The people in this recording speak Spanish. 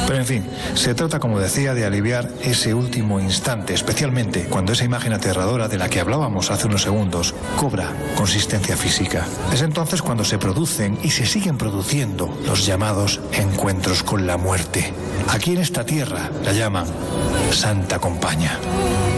Pero en fin, se trata, como decía, de aliviar ese último instante, especialmente cuando esa imagen aterradora de la que hablábamos hace unos segundos cobra consistencia física. Es entonces cuando se producen y se siguen produciendo los llamados encuentros con la muerte. Aquí en esta tierra la llaman Santa Compaña.